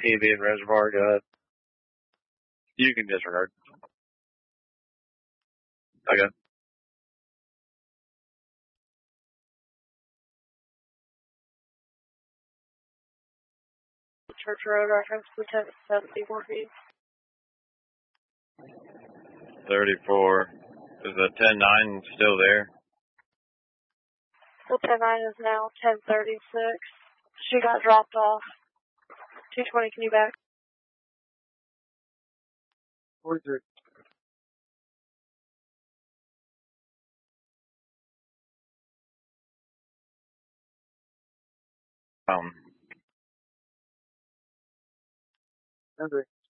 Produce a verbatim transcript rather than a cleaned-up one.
P B and Reservoir, go ahead. You can disregard. Okay. Church Road reference, Lieutenant seventy-four feet. thirty-four. Is the ten nine still there? The ten nine is now ten thirty-six. She got dropped off. two twenty, can you back? forty-three. Um. ten three.